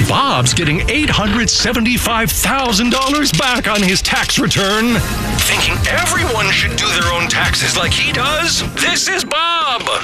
Bob's getting $875,000 back on his tax return. Thinking everyone should do their own taxes like he does? This is Bob.